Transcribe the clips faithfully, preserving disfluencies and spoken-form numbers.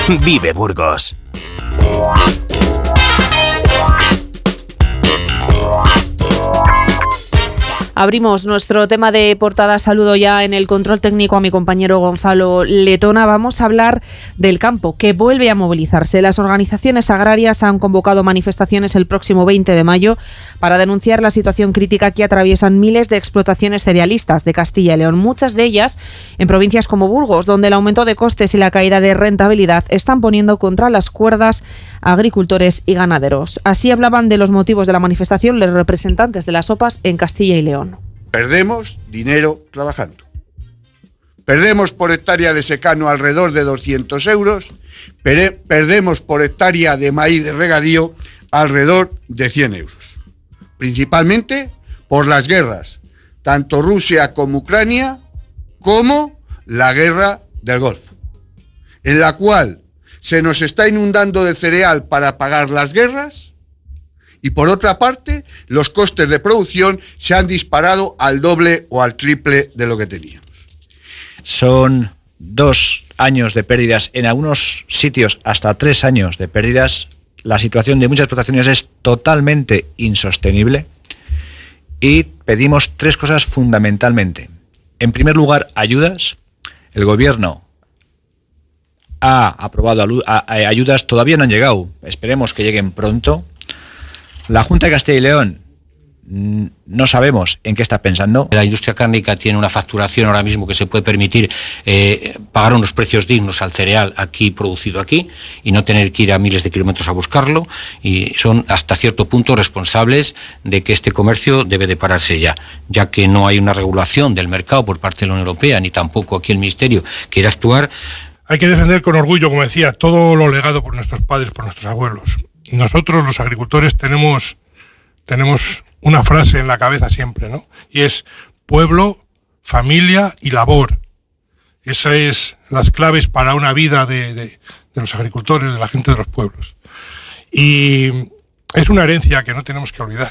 Vive Burgos. Abrimos nuestro tema de portada. Saludo ya en el control técnico a mi compañero Gonzalo Letona. Vamos a hablar del campo, que vuelve a movilizarse. Las organizaciones agrarias han convocado manifestaciones el próximo veinte de mayo para denunciar la situación crítica que atraviesan miles de explotaciones cerealistas de Castilla y León, muchas de ellas en provincias como Burgos, donde el aumento de costes y la caída de rentabilidad están poniendo contra las cuerdas a agricultores y ganaderos. Así hablaban de los motivos de la manifestación los representantes de las O P As en Castilla y León. Perdemos dinero trabajando. Perdemos por hectárea de secano alrededor de doscientos euros, perdemos por hectárea de maíz de regadío alrededor de cien euros. Principalmente por las guerras, tanto Rusia como Ucrania, como la guerra del Golfo, en la cual se nos está inundando de cereal para pagar las guerras. Y por otra parte, los costes de producción se han disparado al doble o al triple de lo que teníamos. Son dos años de pérdidas, en algunos sitios hasta tres años de pérdidas. La situación de muchas explotaciones es totalmente insostenible y pedimos tres cosas fundamentalmente. En primer lugar, ayudas. El gobierno ha aprobado ayudas, todavía no han llegado, esperemos que lleguen pronto. La Junta de Castilla y León no sabemos en qué está pensando. La industria cárnica tiene una facturación ahora mismo que se puede permitir eh, pagar unos precios dignos al cereal aquí producido aquí y no tener que ir a miles de kilómetros a buscarlo, y son hasta cierto punto responsables de que este comercio debe de pararse ya, ya que no hay una regulación del mercado por parte de la Unión Europea, ni tampoco aquí el Ministerio quiere actuar. Hay que defender con orgullo, como decía, todo lo legado por nuestros padres, por nuestros abuelos. Y nosotros, los agricultores, tenemos, tenemos una frase en la cabeza siempre, ¿no? Y es pueblo, familia y labor. Esas es las claves para una vida de, de, de los agricultores, de la gente de los pueblos. Y es una herencia que no tenemos que olvidar.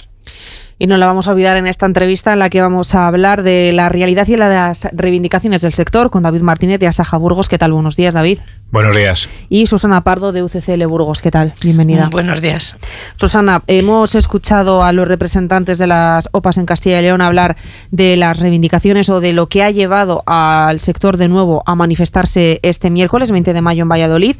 Y no la vamos a olvidar en esta entrevista en la que vamos a hablar de la realidad y las reivindicaciones del sector con David Martínez de Asaja Burgos. ¿Qué tal? Buenos días, David. Buenos días. Y Susana Pardo de U C C L Burgos. ¿Qué tal? Bienvenida. Buenos días. Susana, hemos escuchado a los representantes de las O P As en Castilla y León hablar de las reivindicaciones o de lo que ha llevado al sector de nuevo a manifestarse este miércoles veinte de mayo en Valladolid.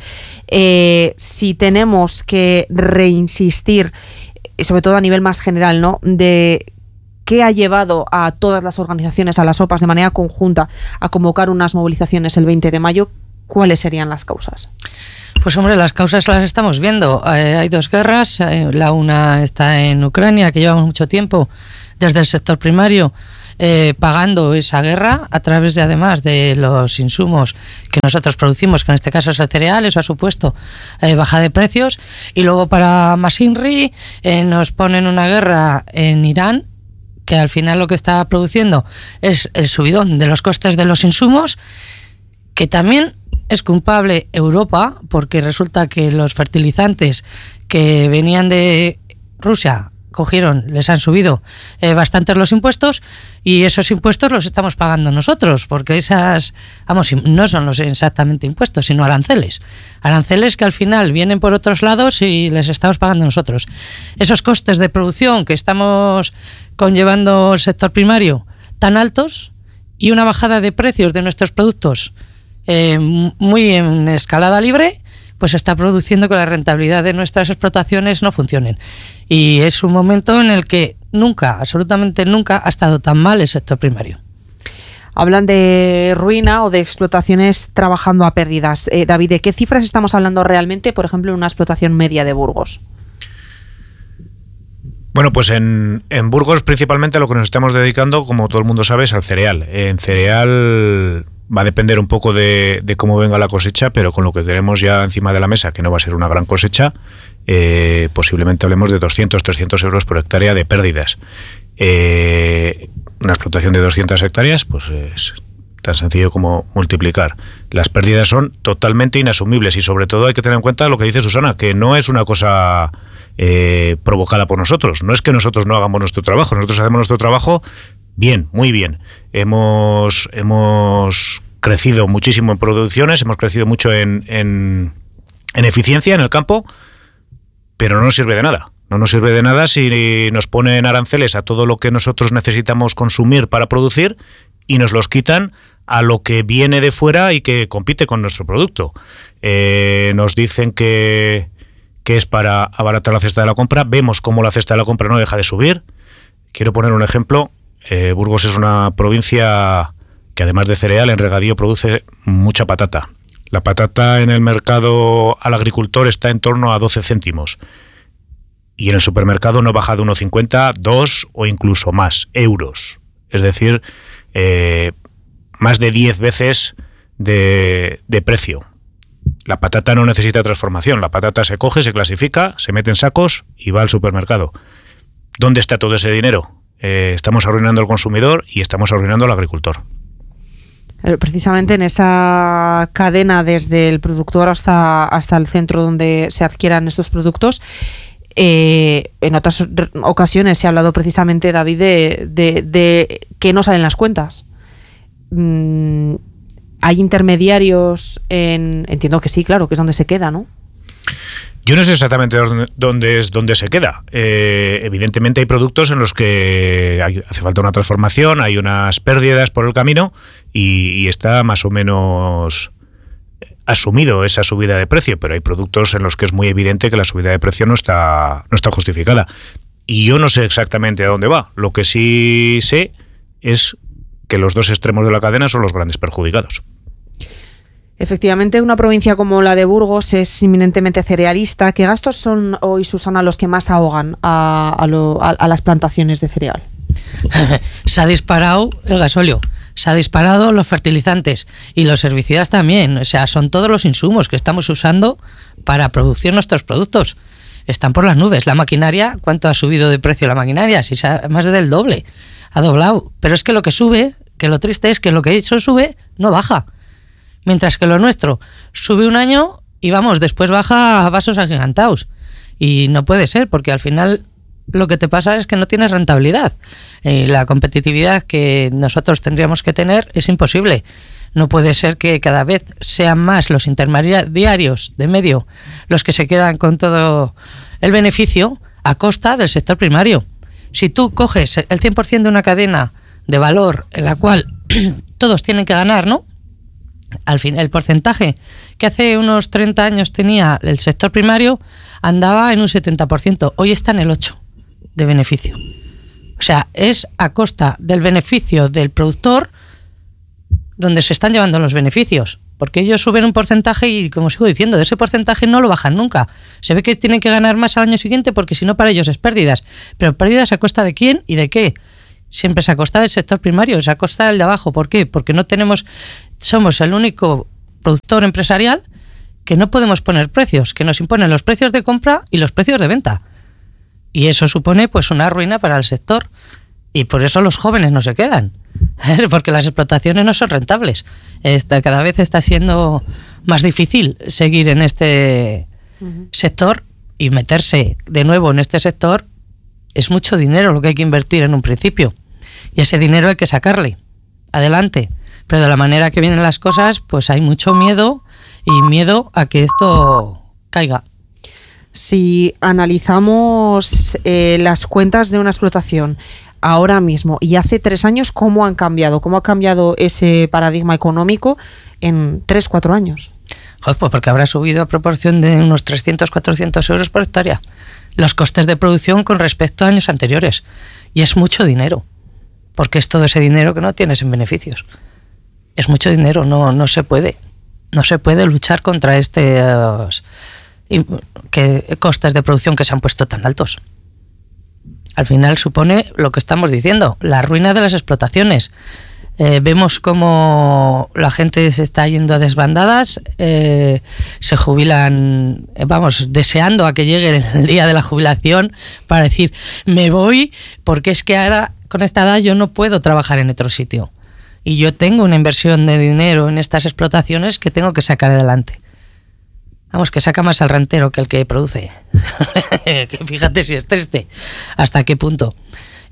Eh, si tenemos que reinsistir, y sobre todo a nivel más general, ¿no?, de qué ha llevado a todas las organizaciones, a las O P As de manera conjunta, a convocar unas movilizaciones el veinte de mayo, ¿cuáles serían las causas? Pues hombre, las causas las estamos viendo. Eh, hay dos guerras, eh, la una está en Ucrania, que llevamos mucho tiempo desde el sector primario eh, pagando esa guerra a través de, además de los insumos que nosotros producimos, que en este caso es el cereal. Eso ha supuesto eh, baja de precios. Y luego para Masinri eh, nos ponen una guerra en Irán, que al final lo que está produciendo es el subidón de los costes de los insumos, que también es culpable Europa, porque resulta que los fertilizantes que venían de Rusia cogieron, les han subido eh, bastantes los impuestos, y esos impuestos los estamos pagando nosotros, porque esas, vamos, no son los exactamente impuestos, sino aranceles. Aranceles que al final vienen por otros lados y les estamos pagando nosotros. Esos costes de producción que estamos conllevando el sector primario tan altos, y una bajada de precios de nuestros productos eh, muy en escalada libre, pues está produciendo que la rentabilidad de nuestras explotaciones no funcionen. Y es un momento en el que nunca, absolutamente nunca, ha estado tan mal el sector primario. Hablan de ruina o de explotaciones trabajando a pérdidas. Eh, David, ¿de qué cifras estamos hablando realmente, por ejemplo, en una explotación media de Burgos? Bueno, pues en, en Burgos principalmente lo que nos estamos dedicando, como todo el mundo sabe, es al cereal. En cereal va a depender un poco de, de cómo venga la cosecha, pero con lo que tenemos ya encima de la mesa, que no va a ser una gran cosecha, eh, posiblemente hablemos de doscientos, trescientos euros por hectárea de pérdidas. Eh, una explotación de doscientas hectáreas, pues es tan sencillo como multiplicar. Las pérdidas son totalmente inasumibles, y sobre todo hay que tener en cuenta lo que dice Susana, que no es una cosa eh, provocada por nosotros. No es que nosotros no hagamos nuestro trabajo, nosotros hacemos nuestro trabajo bien, muy bien. Hemos, hemos crecido muchísimo en producciones, hemos crecido mucho en, en, en eficiencia en el campo, pero no nos sirve de nada. No nos sirve de nada si nos ponen aranceles a todo lo que nosotros necesitamos consumir para producir y nos los quitan a lo que viene de fuera y que compite con nuestro producto. Eh, nos dicen que, que es para abaratar la cesta de la compra. Vemos cómo la cesta de la compra no deja de subir. Quiero poner un ejemplo. Eh, Burgos es una provincia que, además de cereal, en regadío produce mucha patata. La patata en el mercado al agricultor está en torno a doce céntimos. Y en el supermercado no baja de uno cincuenta, dos o incluso más euros. Es decir, eh, más de diez veces de, de precio. La patata no necesita transformación. La patata se coge, se clasifica, se mete en sacos y va al supermercado. ¿Dónde está todo ese dinero? Eh, estamos arruinando al consumidor y estamos arruinando al agricultor. Precisamente en esa cadena, desde el productor hasta, hasta el centro donde se adquieran estos productos, eh, en otras ocasiones se ha hablado precisamente, David, de, de, de que no salen las cuentas. Mm, ¿hay intermediarios? En, entiendo que sí, claro, que es donde se queda, ¿no? Yo no sé exactamente dónde, dónde es dónde se queda. Eh, evidentemente hay productos en los que hay, hace falta una transformación, hay unas pérdidas por el camino y, y está más o menos asumido esa subida de precio, pero hay productos en los que es muy evidente que la subida de precio no está, no está justificada. Y yo no sé exactamente a dónde va. Lo que sí sé es que los dos extremos de la cadena son los grandes perjudicados. Efectivamente, una provincia como la de Burgos es inminentemente cerealista. ¿Qué gastos son hoy, Susana, los que más ahogan a, a, lo, a, a las plantaciones de cereal? Se ha disparado el gasóleo, se ha disparado los fertilizantes y los herbicidas también. O sea, son todos los insumos que estamos usando para producir nuestros productos. Están por las nubes. La maquinaria, ¿cuánto ha subido de precio la maquinaria? Si se ha, más del doble, ha doblado. Pero es que lo que sube, que lo triste es que lo que he hecho sube, no baja. Mientras que lo nuestro sube un año y vamos, después baja a vasos agigantados. Y no puede ser, porque al final lo que te pasa es que no tienes rentabilidad. Eh, la competitividad que nosotros tendríamos que tener es imposible. No puede ser que cada vez sean más los intermediarios de medio los que se quedan con todo el beneficio a costa del sector primario. Si tú coges el cien por ciento de una cadena de valor en la cual todos tienen que ganar, ¿no? Al fin, el porcentaje que hace unos treinta años tenía el sector primario andaba en un setenta por ciento. Hoy está en el ocho por ciento de beneficio. O sea, es a costa del beneficio del productor donde se están llevando los beneficios. Porque ellos suben un porcentaje y, como sigo diciendo, de ese porcentaje no lo bajan nunca. Se ve que tienen que ganar más al año siguiente porque si no para ellos es pérdidas. Pero pérdidas a costa de quién y de qué. Siempre es a costa del sector primario, es a costa del de abajo. ¿Por qué? Porque no tenemos, somos el único productor empresarial que no podemos poner precios, que nos imponen los precios de compra y los precios de venta. Y eso supone pues una ruina para el sector. Y por eso los jóvenes no se quedan, porque las explotaciones no son rentables. Esta, cada vez está siendo más difícil seguir en este uh-huh. sector, y meterse de nuevo en este sector es mucho dinero lo que hay que invertir en un principio. Y ese dinero hay que sacarle adelante. Pero de la manera que vienen las cosas, pues hay mucho miedo y miedo a que esto caiga. Si analizamos eh, las cuentas de una explotación ahora mismo y hace tres años, ¿cómo han cambiado? ¿Cómo ha cambiado ese paradigma económico en tres, cuatro años? Joder, pues porque habrá subido a proporción de unos trescientos, cuatrocientos euros por hectárea los costes de producción con respecto a años anteriores. Y es mucho dinero, porque es todo ese dinero que no tienes en beneficios. Es mucho dinero, no, no se puede. No se puede luchar contra estos que, costes de producción que se han puesto tan altos. Al final supone lo que estamos diciendo, la ruina de las explotaciones. Eh, vemos cómo la gente se está yendo a desbandadas, eh, se jubilan, eh, vamos, deseando a que llegue el día de la jubilación para decir, me voy, porque es que ahora con esta edad yo no puedo trabajar en otro sitio. Y yo tengo una inversión de dinero en estas explotaciones que tengo que sacar adelante. Vamos, que saca más al rentero que el que produce. Fíjate si es triste, hasta qué punto.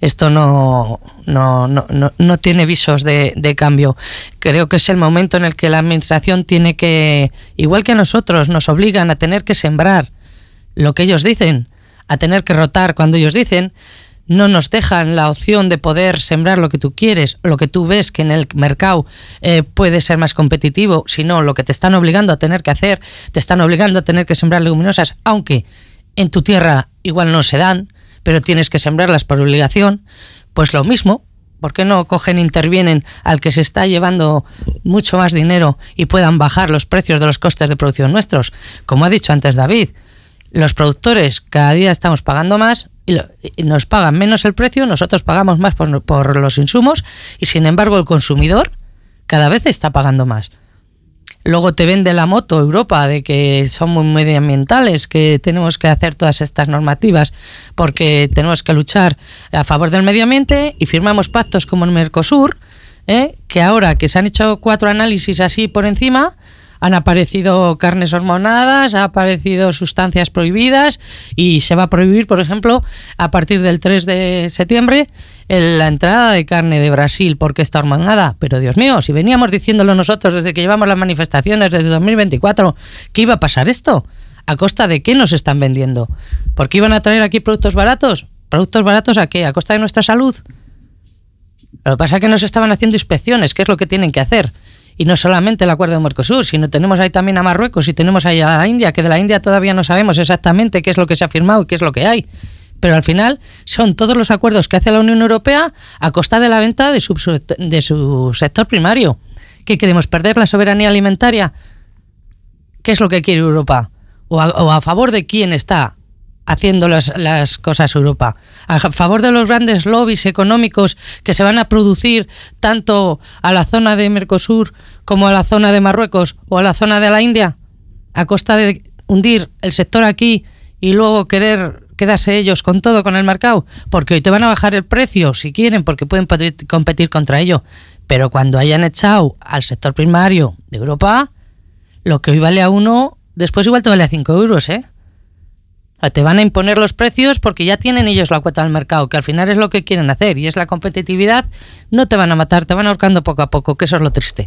esto no, no, no, no, no tiene visos de, de cambio. Creo que es el momento en el que la administración tiene que, igual que a nosotros, nos obligan a tener que sembrar lo que ellos dicen, a tener que rotar cuando ellos dicen, no nos dejan la opción de poder sembrar lo que tú quieres, lo que tú ves que en el mercado eh, puede ser más competitivo, sino lo que te están obligando a tener que hacer, te están obligando a tener que sembrar leguminosas, aunque en tu tierra igual no se dan, pero tienes que sembrarlas por obligación. Pues lo mismo, ¿por qué no cogen e intervienen al que se está llevando mucho más dinero y puedan bajar los precios de los costes de producción nuestros? Como ha dicho antes David, los productores cada día estamos pagando más y, lo, y nos pagan menos el precio, nosotros pagamos más por, por los insumos y sin embargo el consumidor cada vez está pagando más. Luego te vende la moto Europa de que son muy medioambientales, que tenemos que hacer todas estas normativas porque tenemos que luchar a favor del medio ambiente y firmamos pactos como el Mercosur, ¿eh? Que ahora que se han hecho cuatro análisis así por encima, han aparecido carnes hormonadas, han aparecido sustancias prohibidas y se va a prohibir, por ejemplo, a partir del tres de septiembre la entrada de carne de Brasil porque está hormonada. Pero Dios mío, si veníamos diciéndolo nosotros desde que llevamos las manifestaciones desde dos mil veinticuatro, ¿qué iba a pasar esto? ¿A costa de qué nos están vendiendo? ¿Por qué iban a traer aquí productos baratos? ¿Productos baratos a qué? ¿A costa de nuestra salud? Lo que pasa es que nos estaban haciendo inspecciones, que es lo que tienen que hacer. Y no solamente el acuerdo de Mercosur, sino tenemos ahí también a Marruecos y tenemos ahí a la India, que de la India todavía no sabemos exactamente qué es lo que se ha firmado y qué es lo que hay. Pero al final son todos los acuerdos que hace la Unión Europea a costa de la venta de su, de su sector primario. ¿Qué queremos? ¿Perder la soberanía alimentaria? ¿Qué es lo que quiere Europa? ¿O a, o a favor de quién está haciendo las, las cosas Europa? ¿A favor de los grandes lobbies económicos que se van a producir tanto a la zona de Mercosur como a la zona de Marruecos o a la zona de la India? ¿A costa de hundir el sector aquí y luego querer quedarse ellos con todo, con el mercado? Porque hoy te van a bajar el precio si quieren, porque pueden competir contra ello. Pero cuando hayan echado al sector primario de Europa, lo que hoy vale a uno, después igual te vale a cinco euros, ¿eh? Te van a imponer los precios porque ya tienen ellos la cuota del mercado, que al final es lo que quieren hacer y es la competitividad. No te van a matar, te van ahorcando poco a poco, que eso es lo triste.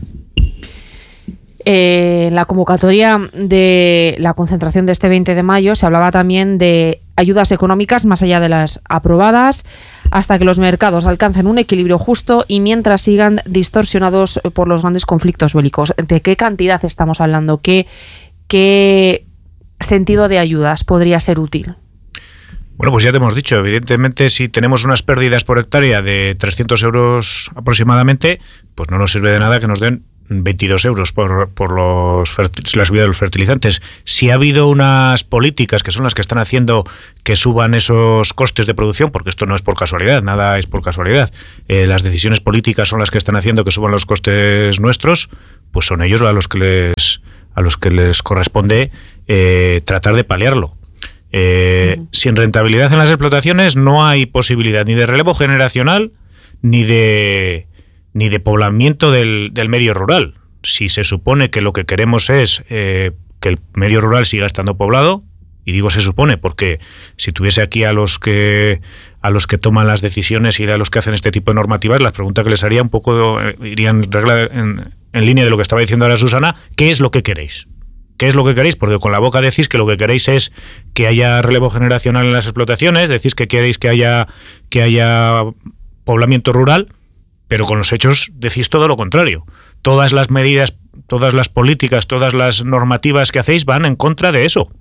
Eh, en la convocatoria de la concentración de este veinte de mayo se hablaba también de ayudas económicas más allá de las aprobadas hasta que los mercados alcancen un equilibrio justo y mientras sigan distorsionados por los grandes conflictos bélicos. ¿De qué cantidad estamos hablando? ¿Qué, qué sentido de ayudas podría ser útil? Bueno, pues ya te hemos dicho, evidentemente si tenemos unas pérdidas por hectárea de trescientos euros aproximadamente, pues no nos sirve de nada que nos den veintidós euros por, por los la subida de los fertilizantes. Si ha habido unas políticas que son las que están haciendo que suban esos costes de producción, porque esto no es por casualidad, nada es por casualidad, eh, las decisiones políticas son las que están haciendo que suban los costes nuestros, pues son ellos a los que les, a los que les corresponde eh, tratar de paliarlo. Eh, uh-huh. Sin rentabilidad en las explotaciones no hay posibilidad ni de relevo generacional ni de ni de poblamiento del, del medio rural. Si se supone que lo que queremos es eh, que el medio rural siga estando poblado, y digo se supone porque si tuviese aquí a los que a los que toman las decisiones y a los que hacen este tipo de normativas, las preguntas que les haría un poco eh, irían regla, en, en línea de lo que estaba diciendo ahora Susana. ¿Qué es lo que queréis? ¿Qué es lo que queréis? Porque con la boca decís que lo que queréis es que haya relevo generacional en las explotaciones, decís que queréis que haya que haya poblamiento rural, pero con los hechos decís todo lo contrario. Todas las medidas, todas las políticas, todas las normativas que hacéis van en contra de eso.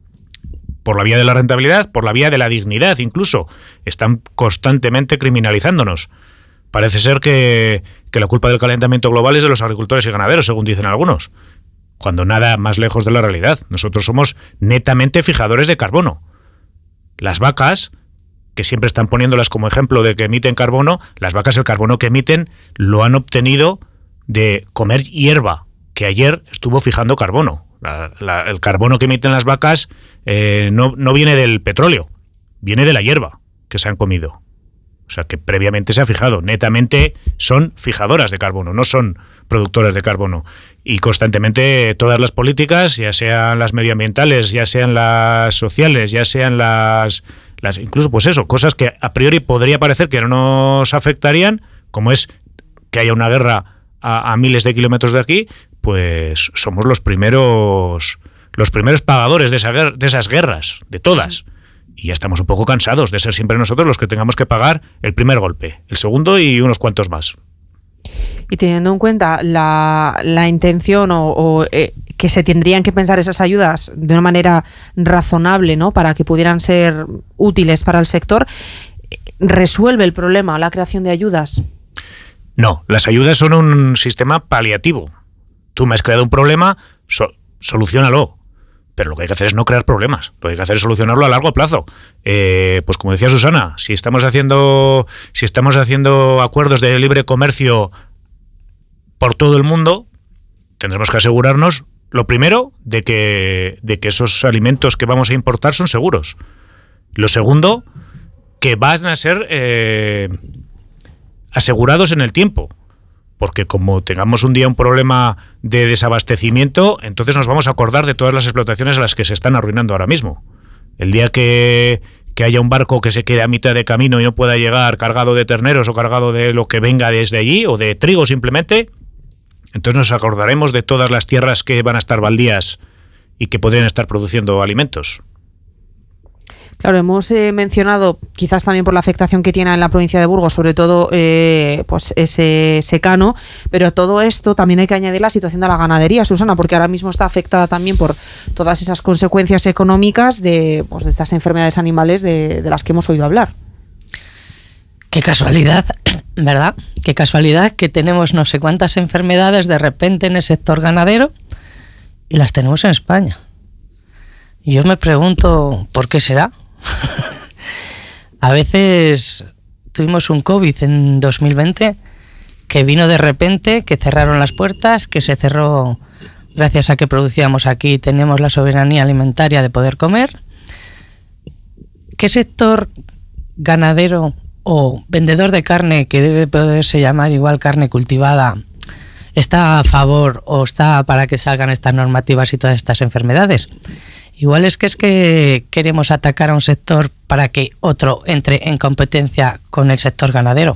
Por la vía de la rentabilidad, por la vía de la dignidad incluso. Están constantemente criminalizándonos. Parece ser que, que la culpa del calentamiento global es de los agricultores y ganaderos, según dicen algunos. Cuando nada más lejos de la realidad. Nosotros somos netamente fijadores de carbono. Las vacas, que siempre están poniéndolas como ejemplo de que emiten carbono, las vacas el carbono que emiten lo han obtenido de comer hierba, que ayer estuvo fijando carbono. La, la, el carbono que emiten las vacas eh, no, no viene del petróleo, viene de la hierba que se han comido. O sea que previamente se ha fijado. Netamente son fijadoras de carbono, no son productoras de carbono. Y constantemente todas las políticas, ya sean las medioambientales, ya sean las sociales, ya sean las, las, incluso pues eso, cosas que a priori podría parecer que no nos afectarían, como es que haya una guerra a, a miles de kilómetros de aquí, pues somos los primeros los primeros pagadores de, esa, de esas guerras, de todas. Y ya estamos un poco cansados de ser siempre nosotros los que tengamos que pagar el primer golpe, el segundo y unos cuantos más. Y teniendo en cuenta la, la intención o, o eh, que se tendrían que pensar esas ayudas de una manera razonable, ¿no?, para que pudieran ser útiles para el sector, ¿resuelve el problema la creación de ayudas? No, las ayudas son un sistema paliativo. Tú me has creado un problema, so, soluciónalo. Pero lo que hay que hacer es no crear problemas. Lo que hay que hacer es solucionarlo a largo plazo. Eh, pues como decía Susana, si estamos haciendo, si estamos haciendo acuerdos de libre comercio por todo el mundo, tendremos que asegurarnos, lo primero, de que, de que esos alimentos que vamos a importar son seguros. Lo segundo, que van a ser eh, asegurados en el tiempo. Porque como tengamos un día un problema de desabastecimiento, entonces nos vamos a acordar de todas las explotaciones a las que se están arruinando ahora mismo. El día que, que haya un barco que se quede a mitad de camino y no pueda llegar cargado de terneros o cargado de lo que venga desde allí, o de trigo simplemente, entonces nos acordaremos de todas las tierras que van a estar baldías y que podrían estar produciendo alimentos. Claro, hemos eh, mencionado, quizás también por la afectación que tiene en la provincia de Burgos, sobre todo eh, pues ese secano, pero todo esto también hay que añadir la situación de la ganadería, Susana, porque ahora mismo está afectada también por todas esas consecuencias económicas de, pues, de estas enfermedades animales de, de las que hemos oído hablar. Qué casualidad, ¿verdad? Qué casualidad que tenemos no sé cuántas enfermedades de repente en el sector ganadero y las tenemos en España. Y yo me pregunto, ¿por qué será? A veces tuvimos un COVID en dos mil veinte que vino de repente, que cerraron las puertas, que se cerró gracias a que producíamos aquí, teníamos la soberanía alimentaria de poder comer. ¿Qué sector ganadero o vendedor de carne, que debe poderse llamar igual carne cultivada, está a favor o está para que salgan estas normativas y todas estas enfermedades? Igual es que es que queremos atacar a un sector para que otro entre en competencia con el sector ganadero.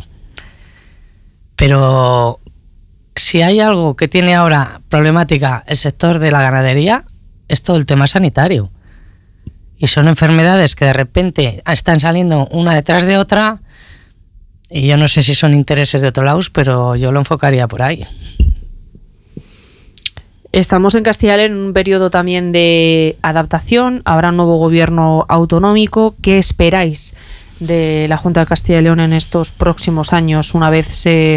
Pero si hay algo que tiene ahora problemática el sector de la ganadería, es todo el tema sanitario. Y son enfermedades que de repente están saliendo una detrás de otra, y yo no sé si son intereses de otro lado, pero yo lo enfocaría por ahí. Estamos en Castilla y León en un periodo también de adaptación. Habrá un nuevo gobierno autonómico. ¿Qué esperáis de la Junta de Castilla y León en estos próximos años, una vez se,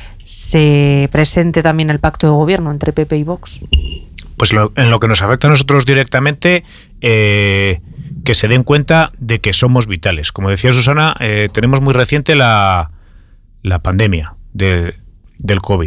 se presente también el pacto de gobierno entre P P y Vox? Pues lo, en lo que nos afecta a nosotros directamente, eh, que se den cuenta de que somos vitales. Como decía Susana, eh, tenemos muy reciente la, la pandemia de, del COVID.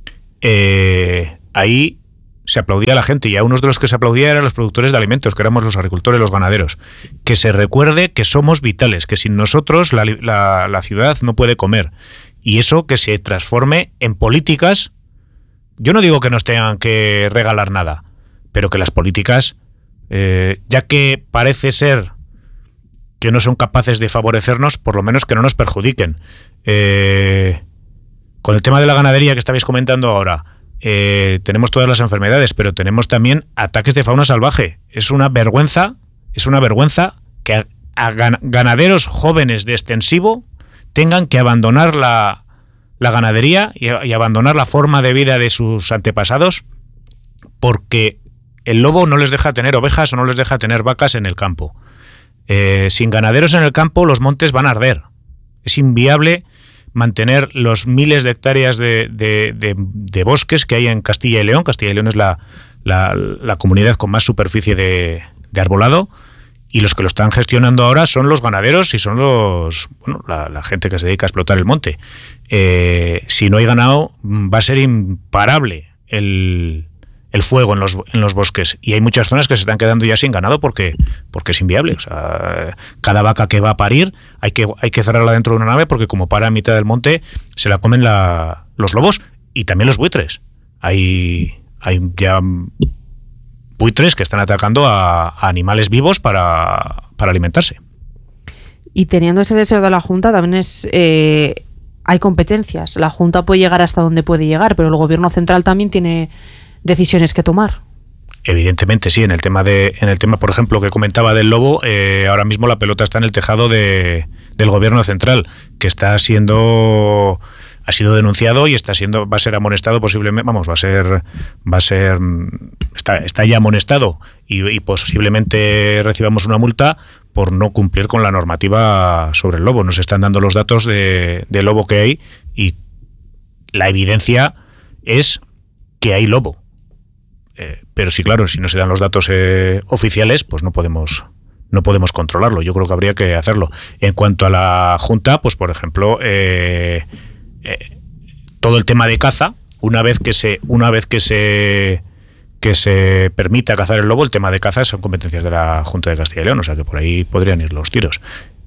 Eh, ahí se aplaudía a la gente, y a unos de los que se aplaudía eran los productores de alimentos, que éramos los agricultores, los ganaderos. Que se recuerde que somos vitales, que sin nosotros la, la, la ciudad no puede comer. Y eso que se transforme en políticas. Yo no digo que nos tengan que regalar nada, pero que las políticas, eh, ya que parece ser que no son capaces de favorecernos, por lo menos que no nos perjudiquen. Eh, con el tema de la ganadería que estabais comentando ahora, Eh, tenemos todas las enfermedades, pero tenemos también ataques de fauna salvaje. Es una vergüenza, es una vergüenza que a, a ganaderos jóvenes de extensivo tengan que abandonar la, la ganadería y, y abandonar la forma de vida de sus antepasados porque el lobo no les deja tener ovejas o no les deja tener vacas en el campo. Eh, sin ganaderos en el campo, los montes van a arder. Es inviable mantener los miles de hectáreas de, de, de, de bosques que hay en Castilla y León. Castilla y León es la, la, la comunidad con más superficie de, de arbolado, y los que lo están gestionando ahora son los ganaderos y son los bueno la, la gente que se dedica a explotar el monte. Eh, si no hay ganado, va a ser imparable el, el fuego en los, en los bosques, y hay muchas zonas que se están quedando ya sin ganado porque, porque es inviable. O sea, cada vaca que va a parir hay que, hay que cerrarla dentro de una nave, porque como para a mitad del monte se la comen la, los lobos y también los buitres. Hay, hay ya buitres que están atacando a, a animales vivos para, para alimentarse. Y teniendo ese deseo de la Junta, también es eh, hay competencias. La Junta puede llegar hasta donde puede llegar, pero el Gobierno central también tiene decisiones que tomar. Evidentemente sí, en el tema de, en el tema, por ejemplo, que comentaba del lobo, eh, ahora mismo la pelota está en el tejado de, del Gobierno central, que está siendo ha sido denunciado y está siendo va a ser amonestado posiblemente, vamos, va a ser va a ser está, está ya amonestado y, y posiblemente recibamos una multa por no cumplir con la normativa sobre el lobo. Nos están dando los datos de, de lobo que hay y la evidencia es que hay lobo. Eh, pero sí, claro, si no se dan los datos eh, oficiales, pues no podemos no podemos controlarlo. Yo creo que habría que hacerlo. En cuanto a la Junta, pues por ejemplo, eh, eh, todo el tema de caza, una vez que se una vez que se que se permita cazar el lobo, el tema de caza son competencias de la Junta de Castilla y León, o sea que por ahí podrían ir los tiros.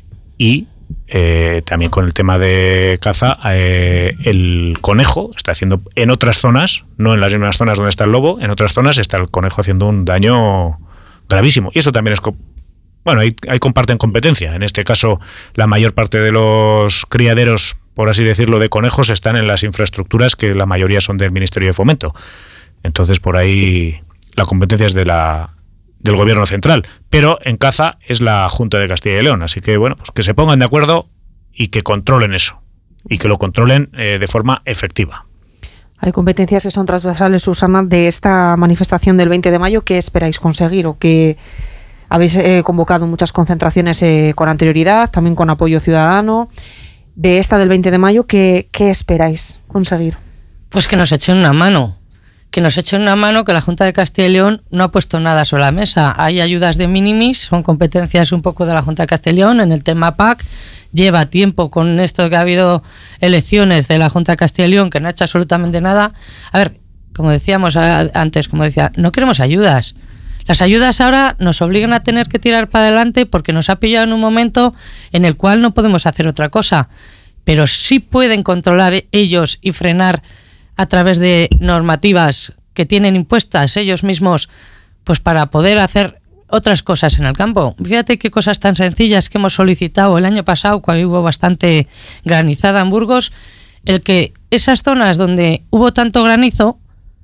Y Eh, también con el tema de caza, eh, el conejo está haciendo en otras zonas, no en las mismas zonas donde está el lobo, en otras zonas está el conejo haciendo un daño gravísimo. Y eso también es... Co- bueno, ahí, ahí comparten competencia. En este caso, la mayor parte de los criaderos, por así decirlo, de conejos están en las infraestructuras que la mayoría son del Ministerio de Fomento. Entonces, por ahí la competencia es de la... del Gobierno central, pero en caza es la Junta de Castilla y León, así que bueno, pues que se pongan de acuerdo y que controlen eso, y que lo controlen eh, de forma efectiva. Hay competencias que son transversales, Susana, de esta manifestación del veinte de mayo. ¿Qué esperáis conseguir? O que habéis eh, convocado muchas concentraciones eh, con anterioridad, también con apoyo ciudadano. De esta del veinte de mayo, ¿qué, qué esperáis conseguir? Pues que nos echen una mano. que nos echen una mano, que la Junta de Castilla y León no ha puesto nada sobre la mesa. Hay ayudas de minimis, son competencias un poco de la Junta de Castilla y León. En el tema P A C lleva tiempo con esto que ha habido elecciones de la Junta de Castilla y León, que no ha hecho absolutamente nada. A ver, como decíamos antes, como decía, no queremos ayudas. Las ayudas ahora nos obligan a tener que tirar para adelante porque nos ha pillado en un momento en el cual no podemos hacer otra cosa. Pero sí pueden controlar ellos y frenar a través de normativas que tienen impuestas ellos mismos, pues para poder hacer otras cosas en el campo. Fíjate qué cosas tan sencillas que hemos solicitado el año pasado, cuando hubo bastante granizada en Burgos, el que esas zonas donde hubo tanto granizo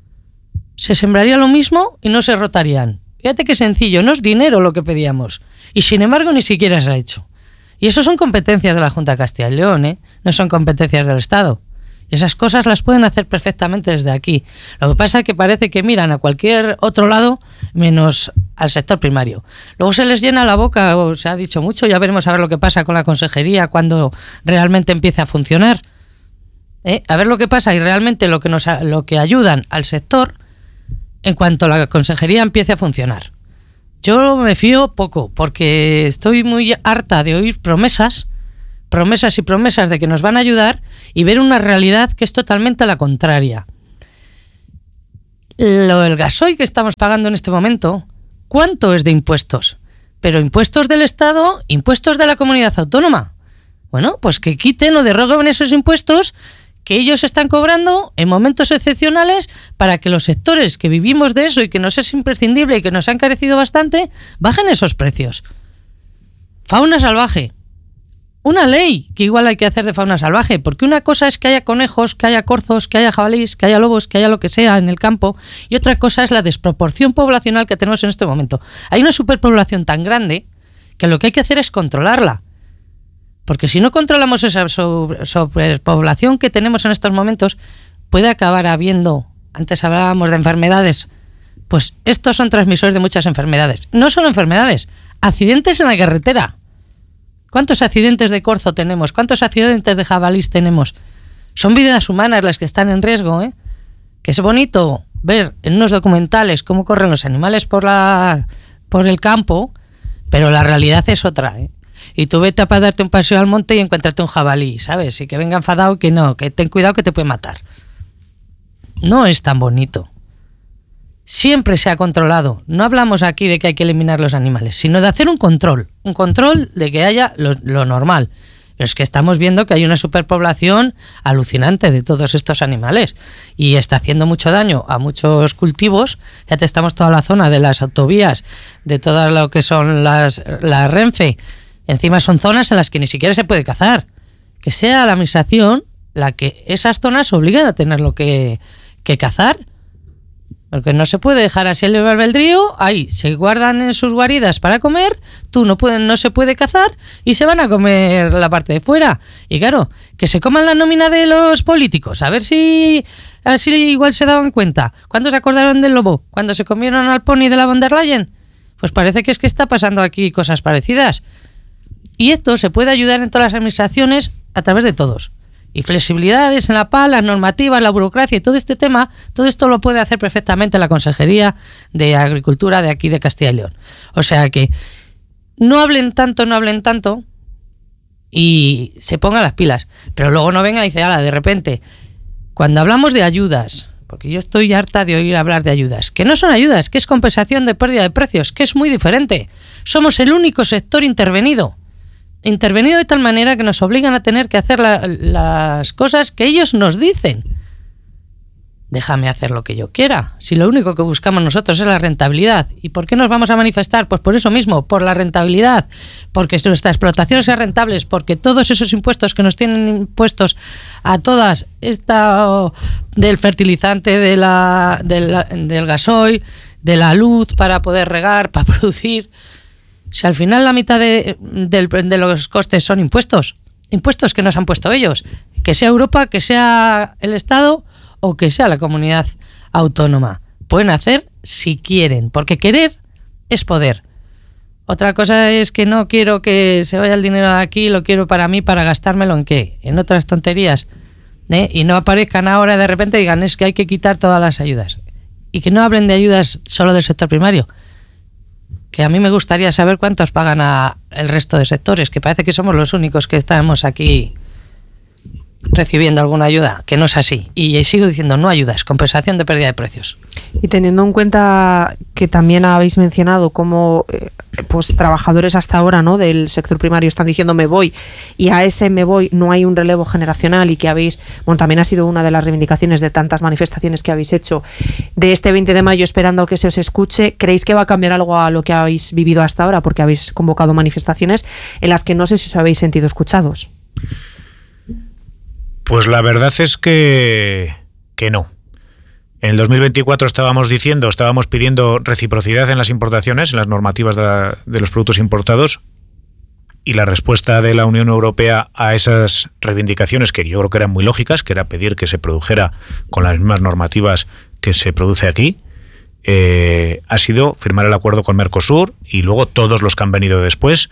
se sembraría lo mismo y no se rotarían. Fíjate qué sencillo, no es dinero lo que pedíamos, y sin embargo ni siquiera se ha hecho. Y eso son competencias de la Junta de Castilla y León, ¿eh? No son competencias del Estado. Y esas cosas las pueden hacer perfectamente desde aquí. Lo que pasa es que parece que miran a cualquier otro lado menos al sector primario. Luego se les llena la boca, o se ha dicho mucho, ya veremos a ver lo que pasa con la consejería cuando realmente empiece a funcionar. ¿Eh? A ver lo que pasa y realmente lo que, nos, lo que ayudan al sector en cuanto la consejería empiece a funcionar. Yo me fío poco porque estoy muy harta de oír promesas promesas y promesas de que nos van a ayudar y ver una realidad que es totalmente la contraria. Lo del gasoil que estamos pagando en este momento, ¿cuánto es de impuestos? Pero impuestos del Estado, impuestos de la comunidad autónoma. Bueno, pues que quiten o derroguen esos impuestos que ellos están cobrando en momentos excepcionales para que los sectores que vivimos de eso y que nos es imprescindible y que nos han encarecido bastante, bajen esos precios. Fauna salvaje. Una ley que igual hay que hacer de fauna salvaje, porque una cosa es que haya conejos, que haya corzos, que haya jabalíes, que haya lobos, que haya lo que sea en el campo, y otra cosa es la desproporción poblacional que tenemos en este momento. Hay una superpoblación tan grande que lo que hay que hacer es controlarla, porque si no controlamos esa superpoblación que tenemos en estos momentos, puede acabar habiendo, antes hablábamos de enfermedades, pues estos son transmisores de muchas enfermedades. No solo enfermedades, accidentes en la carretera. ¿Cuántos accidentes de corzo tenemos? ¿Cuántos accidentes de jabalís tenemos? Son vidas humanas las que están en riesgo, ¿eh? Que es bonito ver en unos documentales cómo corren los animales por la por el campo, pero la realidad es otra, ¿eh? Y tú vete a darte un paseo al monte y encuéntrate un jabalí, ¿sabes? Y que venga enfadado, que no, que ten cuidado que te puede matar. No es tan bonito. Siempre se ha controlado. No hablamos aquí de que hay que eliminar los animales, sino de hacer un control. Un control de que haya lo, lo normal. Pero es que estamos viendo que hay una superpoblación alucinante de todos estos animales y está haciendo mucho daño a muchos cultivos. Ya te estamos toda la zona de las autovías, de todo lo que son las la Renfe, Encima son zonas en las que ni siquiera se puede cazar. Que sea la administración la que esas zonas obliguen a tener lo que, que cazar. Porque no se puede dejar así el libre albedrío, ahí se guardan en sus guaridas para comer, tú no pueden, no se puede cazar y se van a comer la parte de fuera. Y claro, que se coman la nómina de los políticos, a ver si así igual se daban cuenta. ¿Cuándo se acordaron del lobo? ¿Cuándo se comieron al pony de la von der Leyen? Pues parece que es que está pasando aquí cosas parecidas. Y esto se puede ayudar en todas las administraciones a través de todos. Y flexibilidades en la P A, las normativas, la burocracia y todo este tema, todo esto lo puede hacer perfectamente la Consejería de Agricultura de aquí de Castilla y León. O sea que no hablen tanto, no hablen tanto y se pongan las pilas. Pero luego no venga y dice, ala, de repente, cuando hablamos de ayudas, porque yo estoy harta de oír hablar de ayudas, que no son ayudas, que es compensación de pérdida de precios, que es muy diferente. Somos el único sector intervenido. intervenido de tal manera que nos obligan a tener que hacer la, las cosas que ellos nos dicen. Déjame hacer lo que yo quiera, si lo único que buscamos nosotros es la rentabilidad. ¿Y por qué nos vamos a manifestar? Pues por eso mismo, por la rentabilidad, porque nuestra explotación sea rentable, porque todos esos impuestos que nos tienen impuestos a todas, esta del fertilizante, de la, de la, del gasoil, de la luz para poder regar, para producir... Si al final la mitad de, de, de los costes son impuestos, impuestos que nos han puesto ellos, que sea Europa, que sea el Estado o que sea la comunidad autónoma. Pueden hacer si quieren, porque querer es poder. Otra cosa es que no quiero que se vaya el dinero de aquí, lo quiero para mí, para gastármelo en qué, en otras tonterías, ¿eh? Y no aparezcan ahora de repente y digan es que hay que quitar todas las ayudas. Y que no hablen de ayudas solo del sector primario. Que a mí me gustaría saber cuántos pagan a el resto de sectores, que parece que somos los únicos que estamos aquí recibiendo alguna ayuda, que no es así. Y sigo diciendo, no ayudas, compensación de pérdida de precios. Y teniendo en cuenta que también habéis mencionado cómo eh, pues trabajadores hasta ahora, ¿no?, del sector primario están diciendo me voy, y a ese me voy no hay un relevo generacional, y que habéis, bueno, también ha sido una de las reivindicaciones de tantas manifestaciones que habéis hecho de este veinte de mayo esperando que se os escuche, ¿creéis que va a cambiar algo a lo que habéis vivido hasta ahora? Porque habéis convocado manifestaciones en las que no sé si os habéis sentido escuchados. Pues la verdad es que, que no. En el dos mil veinticuatro estábamos diciendo, estábamos pidiendo reciprocidad en las importaciones, en las normativas de, la, de los productos importados, y la respuesta de la Unión Europea a esas reivindicaciones, que yo creo que eran muy lógicas, que era pedir que se produjera con las mismas normativas que se produce aquí, eh, ha sido firmar el acuerdo con Mercosur y luego todos los que han venido después,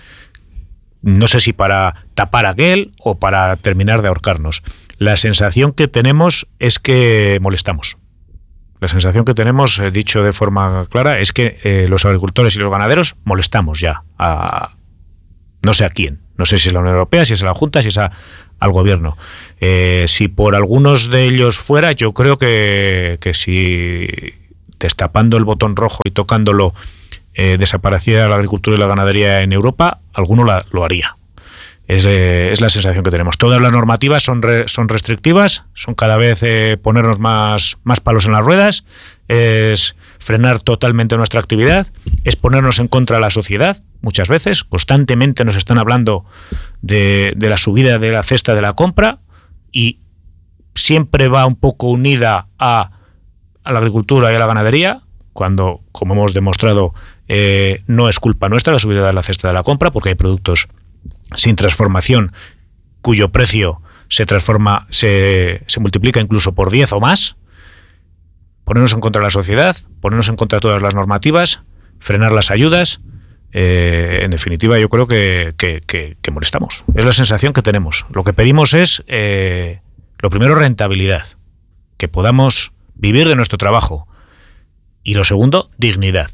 no sé si para tapar aquel o para terminar de ahorcarnos. La sensación que tenemos es que molestamos. La sensación que tenemos, eh, dicho de forma clara, es que eh, los agricultores y los ganaderos molestamos ya a no sé a quién. No sé si es la Unión Europea, si es a la Junta, si es a, al Gobierno. Eh, si por algunos de ellos fuera, yo creo que, que si destapando el botón rojo y tocándolo eh, desapareciera la agricultura y la ganadería en Europa, alguno la, lo haría. Es, eh, es la sensación que tenemos. Todas las normativas son, re, son restrictivas, son cada vez eh, ponernos más, más palos en las ruedas, es frenar totalmente nuestra actividad, es ponernos en contra de la sociedad, muchas veces, constantemente nos están hablando de, de la subida de la cesta de la compra y siempre va un poco unida a, a la agricultura y a la ganadería, cuando, como hemos demostrado, eh, no es culpa nuestra la subida de la cesta de la compra, porque hay productos sin transformación cuyo precio se transforma, se, se multiplica incluso por diez o más. Ponernos en contra de la sociedad, ponernos en contra de todas las normativas, frenar las ayudas, eh, en definitiva yo creo que, que, que, que molestamos. Es la sensación que tenemos. Lo que pedimos es, eh, lo primero, rentabilidad, que podamos vivir de nuestro trabajo, y lo segundo, dignidad.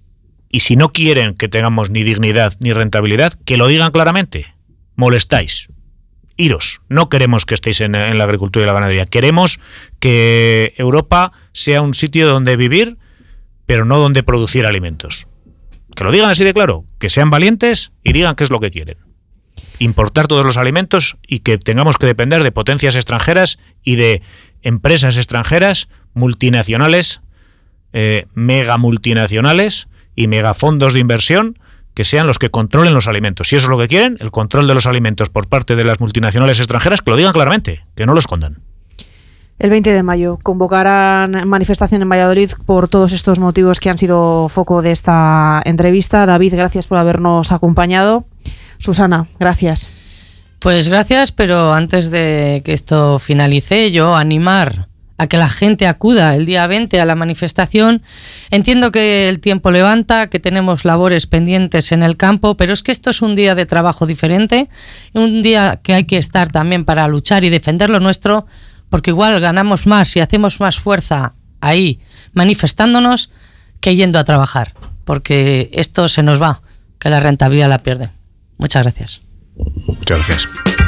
Y si no quieren que tengamos ni dignidad ni rentabilidad, que lo digan claramente. Molestáis. Iros. No queremos que estéis en, en la agricultura y la ganadería. Queremos que Europa sea un sitio donde vivir, pero no donde producir alimentos. Que lo digan así de claro. Que sean valientes y digan qué es lo que quieren. Importar todos los alimentos y que tengamos que depender de potencias extranjeras y de empresas extranjeras, multinacionales, eh, mega multinacionales y megafondos de inversión que sean los que controlen los alimentos. Si eso es lo que quieren, el control de los alimentos por parte de las multinacionales extranjeras, que lo digan claramente, que no lo escondan. El veinte de mayo convocarán manifestación en Valladolid por todos estos motivos que han sido foco de esta entrevista. David, gracias por habernos acompañado. Susana, gracias. Pues gracias, pero antes de que esto finalice, yo animar a que la gente acuda el día veinte a la manifestación. Entiendo que el tiempo levanta, que tenemos labores pendientes en el campo, pero es que esto es un día de trabajo diferente, un día que hay que estar también para luchar y defender lo nuestro, porque igual ganamos más y hacemos más fuerza ahí manifestándonos que yendo a trabajar, porque esto se nos va, que la rentabilidad la pierde. Muchas gracias. Muchas gracias.